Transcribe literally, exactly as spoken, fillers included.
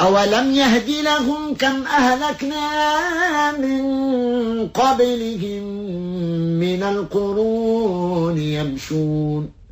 أولم يهد لهم كم أهلكنا من قبلهم من القرون يمشون